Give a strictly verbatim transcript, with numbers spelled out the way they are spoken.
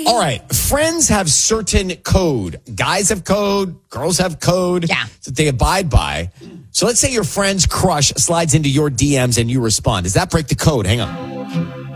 All right. Friends have certain code. Guys have code. Girls have code. Yeah. That they abide by. So let's say your friend's crush slides into your D Ms and you respond. Does that break the code? Hang on.